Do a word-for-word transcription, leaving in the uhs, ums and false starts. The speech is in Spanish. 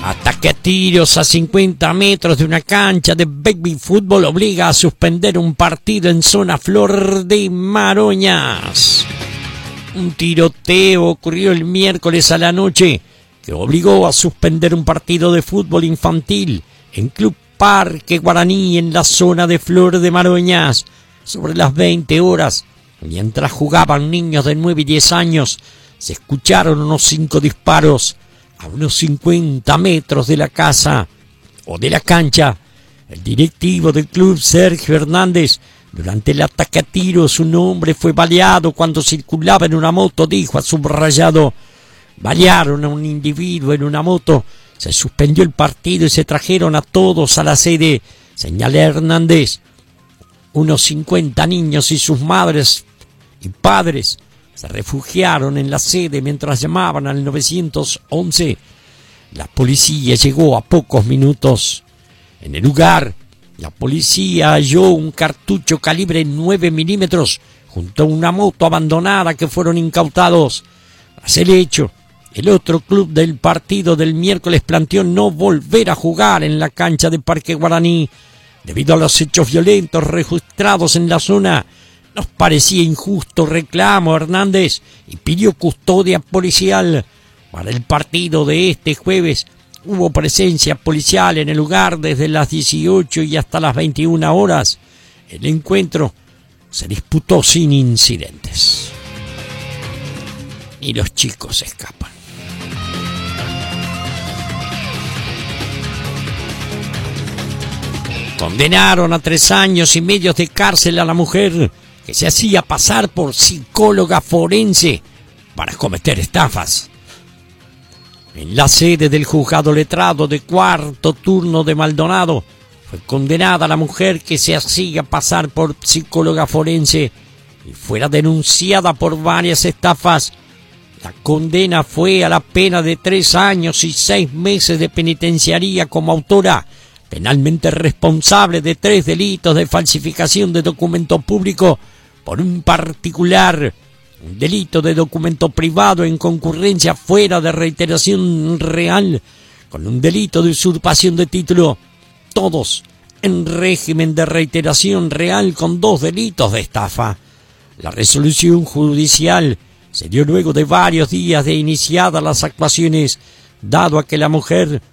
Ataque a tiros a cincuenta metros de una cancha de baby fútbol obliga a suspender un partido en zona Flor de Maroñas. Un tiroteo ocurrió el miércoles a la noche que obligó a suspender un partido de fútbol infantil en Club Parque Guaraní en la zona de Flor de Maroñas. Sobre las veinte horas, mientras jugaban niños de nueve y diez años, se escucharon unos cinco disparos a unos cincuenta metros de la casa o de la cancha. El directivo del club, Sergio Hernández, durante el ataque a tiros, un hombre fue baleado cuando circulaba en una moto, dijo a Subrayado. Balearon a un individuo en una moto, se suspendió el partido y se trajeron a todos a la sede, señala Hernández. Unos cincuenta niños y sus madres y padres se refugiaron en la sede mientras llamaban al nueve once. La policía llegó a pocos minutos. En el lugar, la policía halló un cartucho calibre nueve milímetros junto a una moto abandonada que fueron incautados. Tras el hecho, el otro club del partido del miércoles planteó no volver a jugar en la cancha de Parque Guaraní debido a los hechos violentos registrados en la zona. Nos parecía injusto, reclamó Hernández, y pidió custodia policial. Para el partido de este jueves hubo presencia policial en el lugar desde las dieciocho y hasta las veintiuna horas. El encuentro se disputó sin incidentes. Y los chicos escapan. Condenaron a tres años y medio de cárcel a la mujer que se hacía pasar por psicóloga forense para cometer estafas. En la sede del juzgado letrado de cuarto turno de Maldonado fue condenada la mujer que se hacía pasar por psicóloga forense y fuera denunciada por varias estafas. La condena fue a la pena de tres años y seis meses de penitenciaría como autora penalmente responsable de tres delitos de falsificación de documento público por un particular, un delito de documento privado en concurrencia fuera de reiteración real, con un delito de usurpación de título, todos en régimen de reiteración real con dos delitos de estafa. La resolución judicial se dio luego de varios días de iniciadas las actuaciones, dado a que la mujer